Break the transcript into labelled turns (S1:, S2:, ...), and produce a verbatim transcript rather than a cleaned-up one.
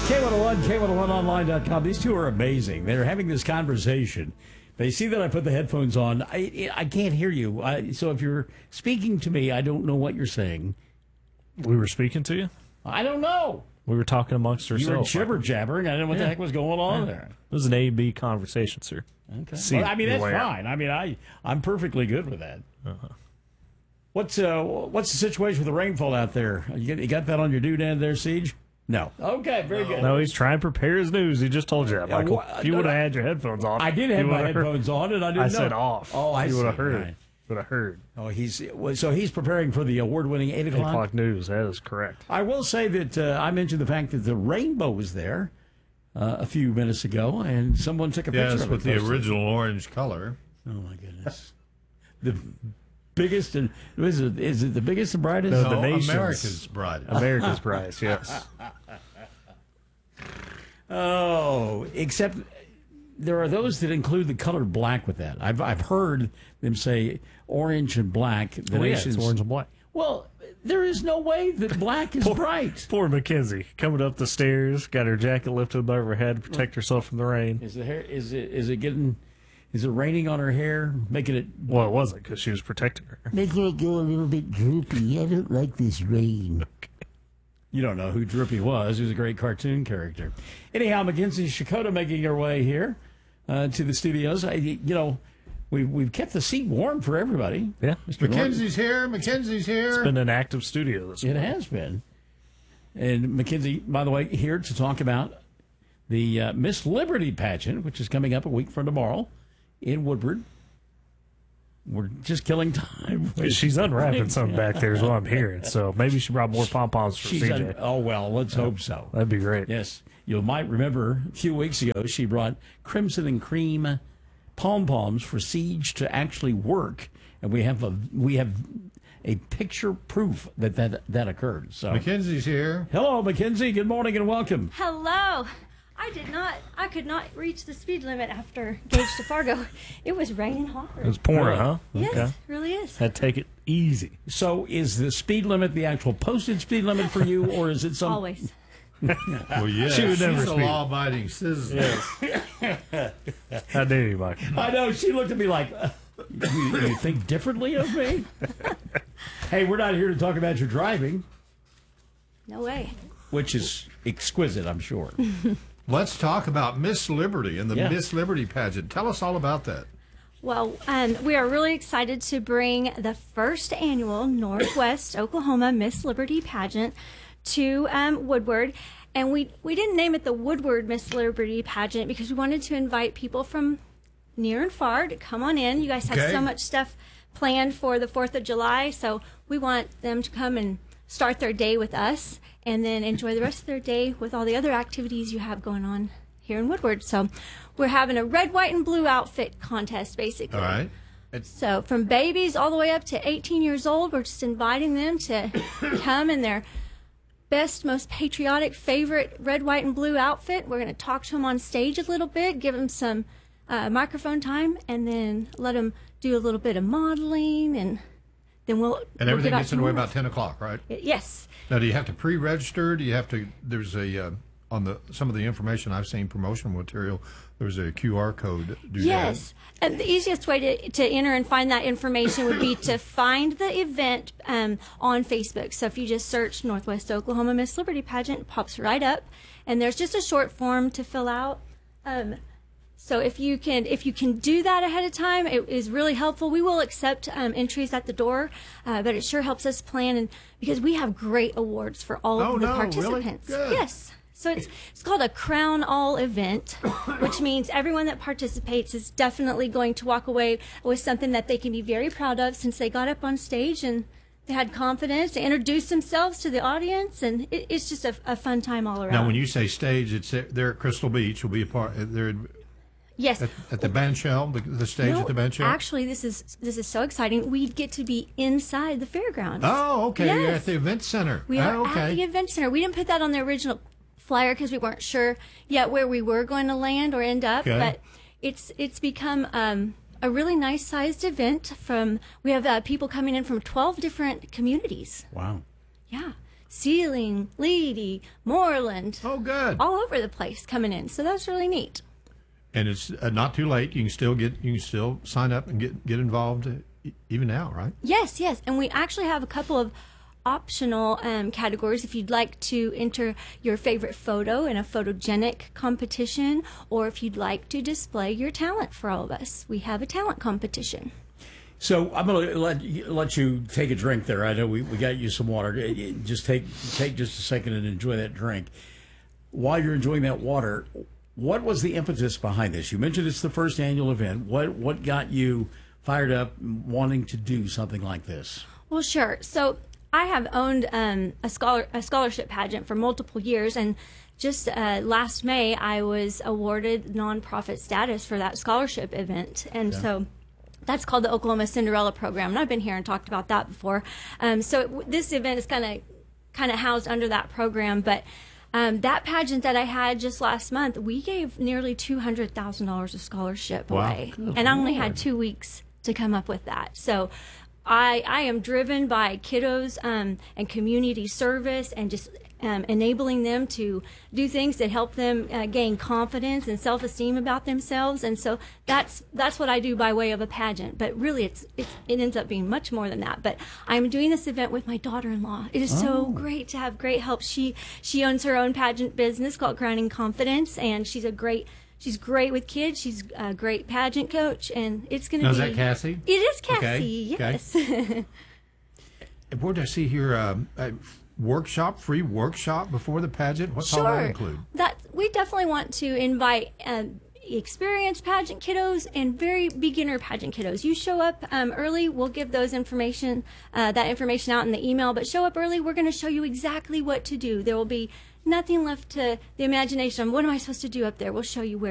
S1: K one oh one, K one oh one online dot com. These two are amazing. They're having this conversation. They see that I put the headphones on. I I can't hear you. I, so if you're speaking to me, I don't know what you're saying.
S2: We were speaking to you?
S1: I don't know.
S2: We were talking amongst
S1: You
S2: ourselves.
S1: were jibber jabbering. I didn't know what
S2: Yeah.
S1: the heck was going on
S2: Yeah.
S1: there.
S2: It was an A B conversation, sir.
S1: Okay.
S2: See
S1: Well, I mean,
S2: your
S1: that's
S2: way out.
S1: fine. I mean, I, I'm perfectly good with that.
S2: Uh-huh.
S1: What's uh, what's the situation with the rainfall out there? You got, you got that on your doodad there, Siege? No. Okay, very good.
S2: No, he's trying to prepare his news. He just told you that, Michael.
S1: wha-
S2: if you
S1: no,
S2: would have
S1: no.
S2: had your headphones on.
S1: I did
S2: you
S1: have my
S2: would've heard-
S1: headphones on, and I didn't
S2: I
S1: know.
S2: said off.
S1: Oh, I
S2: you
S1: see.
S2: would have heard.
S1: Right.
S2: Would have heard.
S1: Oh, he's well, so he's preparing for the award-winning eight
S2: Eight
S1: o'clock.
S2: o'clock news. That is correct.
S1: I will say that uh, I mentioned the fact that the rainbow was there uh, a few minutes ago, and someone took a picture
S3: Yes,
S1: of it.
S3: with the
S1: posted.
S3: original orange color.
S1: Oh my goodness, the biggest and is it is it the biggest and brightest?
S2: No,
S3: No,
S2: the nation's-
S3: America's brightest.
S2: America's prize, yes.
S1: Oh, except there are those that include the color black with that. I've I've heard them say orange and black. The
S2: Oh, yeah,
S1: nation's
S2: it's orange and black.
S1: Well, there is no way that black is bright.
S2: Poor Mackenzie coming up the stairs, got her jacket lifted above her head to protect herself from the rain.
S1: Is the hair? Is it? Is it getting? Is it raining on her hair, making it?
S2: Well, it wasn't because she was protecting her.
S4: Making it go a little bit droopy. I don't like this rain.
S1: You don't know who Drippy was. He was a great cartoon character. Anyhow, Mackenzie Shakota making her way here uh, to the studios. I, you know, we've we've kept the seat warm for everybody.
S2: Yeah.
S1: Mister Norton.
S3: Mackenzie's here. Mackenzie's here.
S2: It's been an active studio this
S1: It
S2: morning.
S1: has been. And Mackenzie, by the way, here to talk about the uh, Miss Liberty pageant, which is coming up a week from tomorrow in Woodward. We're just killing time.
S2: She's unwrapping something back there is what I'm hearing. So maybe she brought more pom-poms for
S1: She's
S2: C J.
S1: un- oh, well, let's hope so.
S2: That'd be great.
S1: Yes. You might remember a few weeks ago, she brought crimson and cream pom-poms for Siege to actually work. And we have a we have a picture proof that that, that occurred. So,
S3: Mackenzie's here.
S1: hello, Mackenzie. Good morning and welcome.
S5: Hello. I did not, I could not reach the speed limit after Gage to Fargo. It was raining hard.
S2: It was pouring, huh?
S5: Yes,
S2: Okay.
S5: it really is.
S2: Had to take it easy.
S1: So, is the speed limit the actual posted speed limit for you, or is it some?
S5: Always.
S3: Well, yes.
S2: She would never
S3: She's a
S2: speak.
S3: law-abiding citizen.
S2: How dare you, Mike?
S1: I know. She looked at me like, uh, you, you think differently of me? Hey, we're not here to talk about your driving,
S5: No way.
S1: which is exquisite, I'm sure.
S3: Let's talk about Miss Liberty and the
S1: Yeah.
S3: Miss Liberty pageant. Tell us all about that.
S5: Well, um, we are really excited to bring the first annual Northwest Oklahoma Miss Liberty pageant to um, Woodward. And we, we didn't name it the Woodward Miss Liberty pageant because we wanted to invite people from near and far to come on in. You guys have
S3: Okay.
S5: so much stuff planned for the fourth of July, so we want them to come and start their day with us and then enjoy the rest of their day with all the other activities you have going on here in Woodward. So we're having a red, white, and blue outfit contest, basically.
S3: All right.
S5: So from babies all the way up to eighteen years old, we're just inviting them to come in their best, most patriotic, favorite red, white, and blue outfit. We're going to talk to them on stage a little bit, give them some uh, microphone time, and then let them do a little bit of modeling, and then we'll
S3: And
S5: we'll
S3: everything
S5: give out
S3: gets
S5: some
S3: underway
S5: more.
S3: about ten o'clock, right?
S5: Yes.
S3: Now, do you have to pre-register? Do you have to? There's a uh, on the some of the information I've seen, promotional material. There's a Q R code. Do
S5: Yes. And the easiest way to, to enter and find that information would be to find the event um, on Facebook. So if you just search Northwest Oklahoma Miss Liberty Pageant, it pops right up. And there's just a short form to fill out. Um, so if you can if you can do that ahead of time, it is really helpful. We will accept um, entries at the door, uh, but it sure helps us plan, and because we have great awards for all
S3: Oh,
S5: of the
S3: no, really?
S5: participants.
S3: Good.
S5: Yes. So it's it's called a Crown All event, which means everyone that participates is definitely going to walk away with something that they can be very proud of, since they got up on stage and they had confidence, they introduced themselves to the audience, and it, it's just a, a fun time all around.
S3: Now, when you say stage, it's there at Crystal Beach. Will be a part there
S5: yes.
S3: at, at the band shell, the, the stage
S5: No,
S3: at the band shell.
S5: actually, this is this is so exciting. We get to be inside the fairgrounds.
S3: Oh, okay. You're
S5: Yes.
S3: at the event center.
S5: We are
S3: oh, okay.
S5: at the event center. We didn't put that on the original flyer because we weren't sure yet where we were going to land or end up.
S3: Okay.
S5: But it's it's become um, a really nice sized event. From we have uh, people coming in from twelve different communities.
S1: Wow.
S5: Yeah. Sealing, Leedy, Moreland,
S3: Oh, good.
S5: all over the place coming in. So that's really neat.
S3: And it's uh, not too late. You can still get you can still sign up and get get involved uh, even now, right?
S5: Yes, yes. And we actually have a couple of optional um, categories if you'd like to enter your favorite photo in a photogenic competition, or if you'd like to display your talent for all of us. We have a talent competition.
S1: So I'm going to let you, let you take a drink there. I know we, we got you some water. Just take take just a second and enjoy that drink. While you're enjoying that water, what was the impetus behind this? You mentioned it's the first annual event. What what got you fired up, wanting to do something like this?
S5: Well, sure. So I have owned um, a scholar a scholarship pageant for multiple years, and just uh, last May I was awarded nonprofit status for that scholarship event, and so. That's called the Oklahoma Cinderella Program, and I've been here and talked about that before. Um, so it, this event is kind of kind of housed under that program. But um, that pageant that I had just last month, we gave nearly two hundred thousand dollars of scholarship
S3: Wow.
S5: away, and I only had two weeks to come up with that. So I I am driven by kiddos um, and community service and just. Um, enabling them to do things that help them uh, gain confidence and self-esteem about themselves, and so that's that's what I do by way of a pageant. But really, it's, it's it ends up being much more than that. But I'm doing this event with my daughter-in-law. It is so great to have great help. She she owns her own pageant business called Crowning Confidence, and she's a great. She's great with kids. She's a great pageant coach, and it's going to
S3: Now,
S5: be.
S3: is that Cassie?
S5: It is Cassie.
S3: Okay, okay.
S5: Yes.
S3: What did I see here? Um, a workshop, free workshop before the pageant. What's all that include?
S5: That we definitely want to invite um, experienced pageant kiddos and very beginner pageant kiddos. You show up um, early, we'll give those information, uh, that information out in the email. But show up early, we're going to show you exactly what to do. There will be nothing left to the imagination. What am I supposed to do up there? We'll show you where.